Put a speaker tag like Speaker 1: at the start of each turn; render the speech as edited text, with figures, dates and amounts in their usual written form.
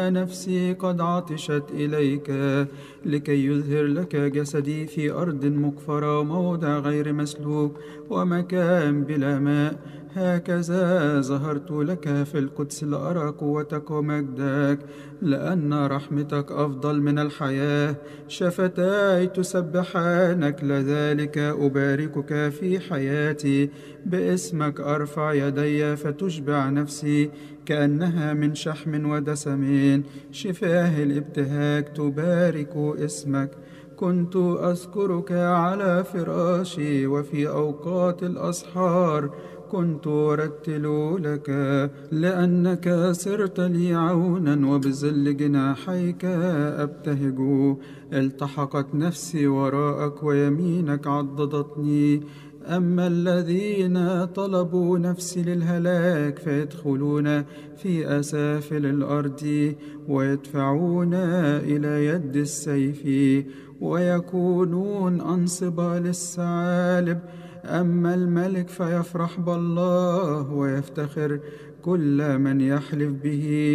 Speaker 1: نفسي قد عطشت إليك لكي يظهر لك جسدي في أرض مقفرة وموضع غير مسلوك ومكان بلا ماء. هكذا ظهرت لك في القدس لأرى قوتك ومجدك، لأن رحمتك أفضل من الحياة. شفتاي تسبحانك، لذلك أباركك في حياتي. باسمك أرفع يدي فتشبع نفسي كأنها من شحم ودسم. شفاه الابتهاج تبارك اسمك. كنت أذكرك على فراشي، وفي أوقات الأسحار كنت أرتل لك، لأنك صرت لي عونا وبظل جناحيك أبتهج. التحقت نفسي وراءك ويمينك عضدتني. أما الذين طلبوا نفسي للهلاك فيدخلون في أسافل الأرض ويدفعون إلى يد السيف ويكونون أنصبة للثعالب. أما الملك فيفرح بالله ويفتخر كل من يحلف به.